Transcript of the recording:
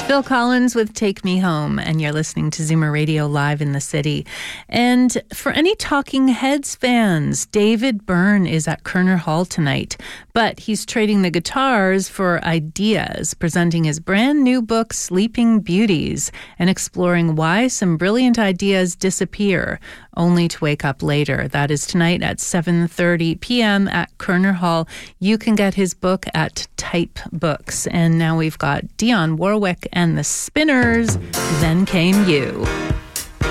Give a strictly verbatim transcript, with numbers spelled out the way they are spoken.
Phil Collins with Take Me Home, and you're listening to Zoomer Radio live in the city. And for any Talking Heads fans, David Byrne is at Kerner Hall tonight, but he's trading the guitars for ideas, presenting his brand new book, Sleeping Beauties, and exploring why some brilliant ideas disappear, only to wake up later. That is tonight at seven thirty p.m. at Kerner Hall. You can get his book at Type Books. And now we've got Dionne Warwick and the Spinners, Then Came You.